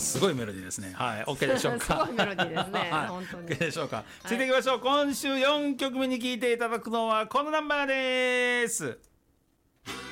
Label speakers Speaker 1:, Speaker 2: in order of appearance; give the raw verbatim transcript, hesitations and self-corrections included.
Speaker 1: すごいメロディーですね。はい、OK でしょうか。
Speaker 2: すごいメロディーですね、
Speaker 1: はい、
Speaker 2: 本当に。
Speaker 1: OK でしょうか。
Speaker 2: はい、
Speaker 1: 続いていきましょう。今週よんきょくめに聴いていただくのはこのナンバーです。